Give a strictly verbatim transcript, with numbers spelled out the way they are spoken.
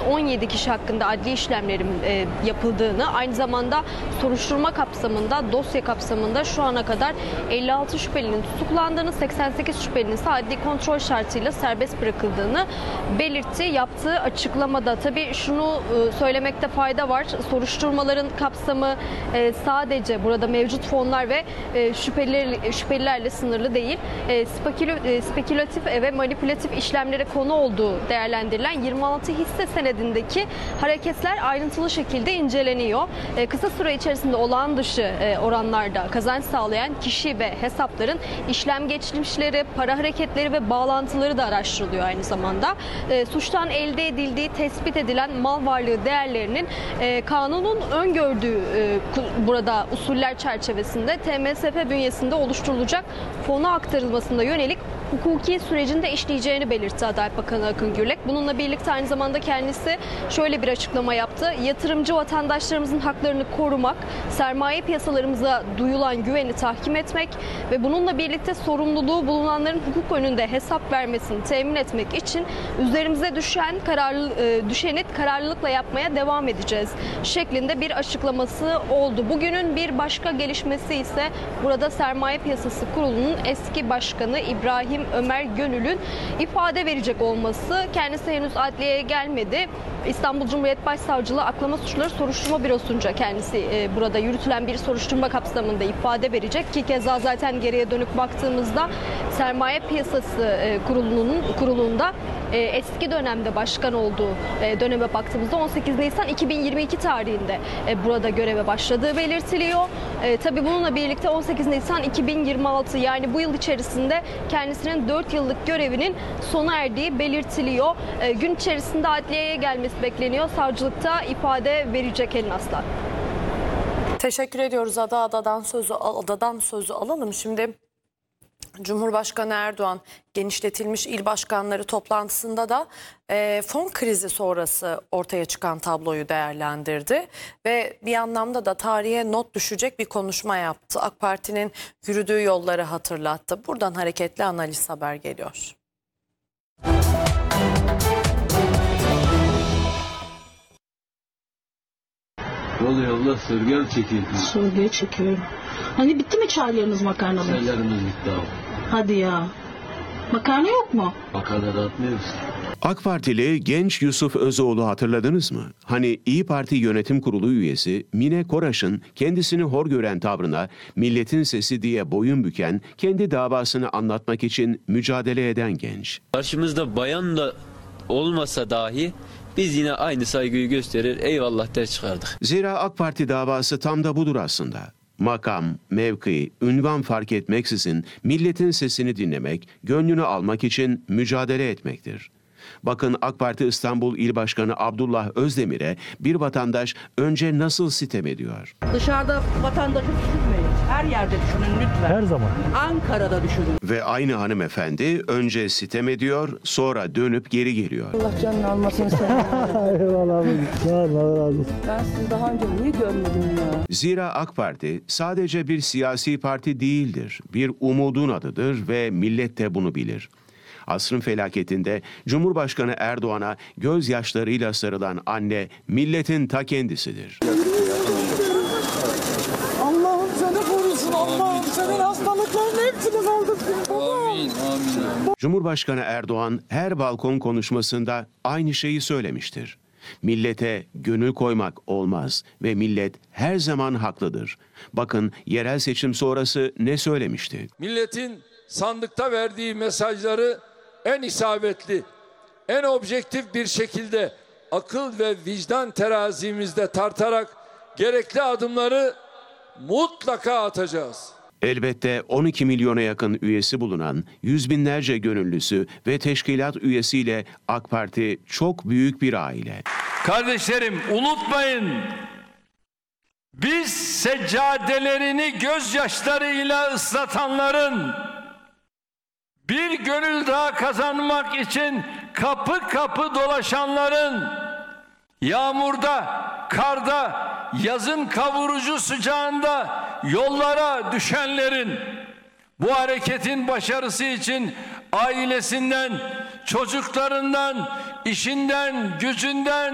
on yedi kişi hakkında adli işlemlerin e, yapıldığını, aynı zamanda soruşturma kapsamında, dosya kapsamında şu ana kadar elli altı şüphelinin tutuklandığını, seksen sekiz şüphelinin ise adli kontrol şartıyla serbest bırakıldığını belirtti. Yaptığı açıklamada tabii şunu e, söylemekte fayda var. Soruşturmaların kapsamı e, sadece burada mevcut fonlar ve e, şüpheliler, şüphelilerle sınırlı değil. E, spekül, e, spekülatif ve manipülatif işlemlere konu olduğu değerlendirilen yirmi altı hisse senedindeki hareketler ayrıntılı şekilde inceleniyor. E, kısa süre içerisinde olağan dışı e, oranlarda kazanç sağlayan kişi ve hesapların işlem geçmişleri, para hareketleri ve bağlantıları da araştırılıyor aynı zamanda. E, suçtan elde edildiği tespit edilen mal varlığı değerlerinin e, kanunun öngördüğü e, burada usuller çerçevesinde T M S F bünyesinde oluşturulacak fona aktarılmasına yönelik hukuki sürecinde işleyeceğini belirtti Adalet Bakanı Akın Gürlek. Bununla birlikte aynı zamanda kendisi şöyle bir açıklama yaptı. Yatırımcı vatandaşlarımızın haklarını korumak, sermaye piyasalarımıza duyulan güveni tahkim etmek ve bununla birlikte sorumluluğu bulunanların hukuk önünde hesap vermesini temin etmek için üzerimize düşen kararlı, düşeni kararlılıkla yapmaya devam edeceğiz şeklinde bir açıklaması oldu. Bugünün bir başka gelişmesi ise burada Sermaye Piyasası Kurulu'nun eski başkanı İbrahim Ömer Gönül'ün ifade verecek olması. Kendisi henüz adliyeye gelmedi. İstanbul Cumhuriyet Başsavcılığı Aklama Suçları Soruşturma Bürosu'nca kendisi e, burada yürütülen bir soruşturma kapsamında ifade verecek ki keza zaten geriye dönük baktığımızda Sermaye Piyasası e, Kurulu'nun kurulunda e, eski dönemde başkan olduğu e, döneme baktığımızda on sekiz Nisan iki bin yirmi iki tarihinde e, burada göreve başladığı belirtiliyor. E, tabii bununla birlikte on sekiz Nisan iki bin yirmi altı yani bu yıl içerisinde kendisinin dört yıllık görevinin sona erdiği belirtiliyor. E, gün içerisinde adliyeye gelmesi bekleniyor. Savcılıkta ifade verecek Elin Aslan. Teşekkür ediyoruz Ada. Adadan sözü, Adadan sözü alalım. Şimdi Cumhurbaşkanı Erdoğan genişletilmiş il başkanları toplantısında da e, fon krizi sonrası ortaya çıkan tabloyu değerlendirdi. Ve bir anlamda da tarihe not düşecek bir konuşma yaptı. AK Parti'nin yürüdüğü yolları hatırlattı. Buradan hareketli analiz haber geliyor. Yol yolda sırgel çekildi. Sorguya çekiyorum. Hani bitti mi çaylarınız, makarnalar? Çaylarımız bitti abi. Hadi ya. Makarna yok mu? Makarna atmıyoruz. AK Partili genç Yusuf Özoğlu hatırladınız mı? Hani İyi Parti Yönetim Kurulu üyesi Mine Koraş'ın kendisini hor gören tavrına milletin sesi diye boyun büken, kendi davasını anlatmak için mücadele eden genç. Karşımızda bayan da olmasa dahi biz yine aynı saygıyı gösterir, eyvallah der çıkardık. Zira AK Parti davası tam da budur aslında. Makam, mevki, ünvan fark etmeksizin milletin sesini dinlemek, gönlünü almak için mücadele etmektir. Bakın AK Parti İstanbul İl Başkanı Abdullah Özdemir'e bir vatandaş önce nasıl sitem ediyor? Dışarıda vatandaşı düşünmeyin. Her yerde düşünün lütfen. Her zaman. Ankara'da düşünün. Ve aynı hanımefendi önce sitem ediyor, sonra dönüp geri geliyor. Allah canını almasın sen. Eyvallah abi. Sağ ol, Allah razı olsun. Ben sizi daha önce niye görmedim ya? Zira AK Parti sadece bir siyasi parti değildir. Bir umudun adıdır ve millet de bunu bilir. Asrın felaketinde Cumhurbaşkanı Erdoğan'a gözyaşlarıyla sarılan anne milletin ta kendisidir. Allah'ım seni korusun. Allah'ım senin hastalıkların hepsini kaldırsın. Amin, amin. Cumhurbaşkanı Erdoğan her balkon konuşmasında aynı şeyi söylemiştir. Millete gönül koymak olmaz ve millet her zaman haklıdır. Bakın yerel seçim sonrası ne söylemişti? Milletin sandıkta verdiği mesajları en isabetli, en objektif bir şekilde akıl ve vicdan terazimizde tartarak gerekli adımları mutlaka atacağız. Elbette on iki milyona yakın üyesi bulunan yüz binlerce gönüllüsü ve teşkilat üyesiyle AK Parti çok büyük bir aile. Kardeşlerim unutmayın, biz seccadelerini gözyaşlarıyla ıslatanların bir gönül daha kazanmak için kapı kapı dolaşanların, yağmurda, karda, yazın kavurucu sıcağında yollara düşenlerin, bu hareketin başarısı için ailesinden, çocuklarından, işinden, gücünden